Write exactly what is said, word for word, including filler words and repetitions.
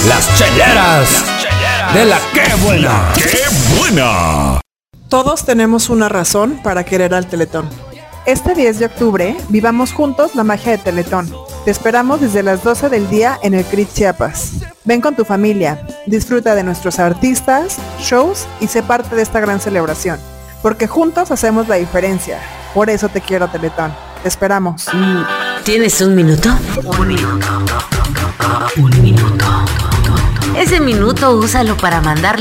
Las cheleras de la Qué Buena. ¡Qué buena! Todos tenemos una razón para querer al Teletón. Este diez de octubre, vivamos juntos la magia de Teletón. Te esperamos desde las doce del día en el C R I T Chiapas. Ven con tu familia, disfruta de nuestros artistas, shows y sé parte de esta gran celebración. Porque juntos hacemos la diferencia. Por eso te quiero, Teletón. Te esperamos. ¿Tienes un minuto? Un minuto. Un minuto. Ese minuto úsalo para mandar